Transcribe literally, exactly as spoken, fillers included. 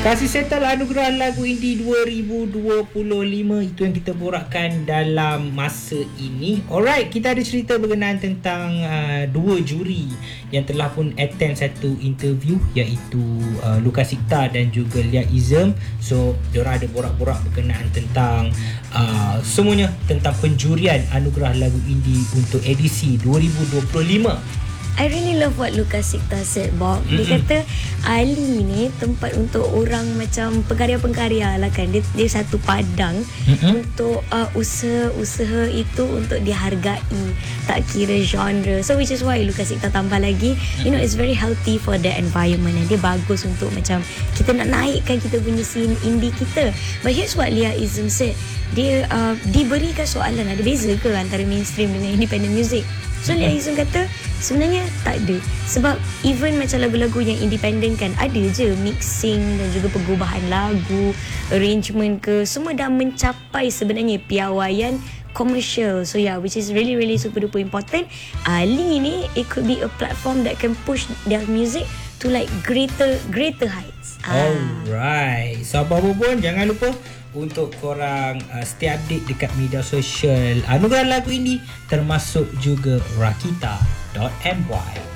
Kasih Settle Anugerah Lagu Indie dua ribu dua puluh lima, itu yang kita borakkan dalam masa ini. Alright, kita ada cerita berkenaan tentang uh, dua juri yang telah pun attend satu interview, iaitu uh, Luka Sikta dan juga Lia Izem. So, diorang ada borak-borak berkenaan tentang uh, semuanya tentang penjurian Anugerah Lagu Indie untuk edisi dua ribu dua puluh lima. I really love what Luka Sikta said, Bob. Dia mm-hmm. kata Ali ni tempat untuk orang macam pengkarya-pengkarya lah kan. Dia, dia satu padang mm-hmm. untuk uh, usaha-usaha itu untuk dihargai, tak kira genre. So which is why Luka Sikta tambah lagi, you know, it's very healthy for the environment. And dia bagus untuk macam kita nak naikkan kita punya scene indie kita. But here's what Lia Izem said. Dia uh, diberikan soalan, ada beza ke antara mainstream dengan independent music? So Lia Izem kata sebenarnya tak ada. Sebab even macam lagu-lagu yang independent kan, ada je mixing dan juga pengubahan lagu, arrangement ke, semua dah mencapai sebenarnya piawaian commercial. So yeah, which is really really super duper important. Ali ni, it could be a platform that can push their music to like greater greater heights. Alright. So apa-apa pun jangan lupa untuk korang uh, stay update dekat media sosial Anugerah Lagu Indie, termasuk juga rakita dot my.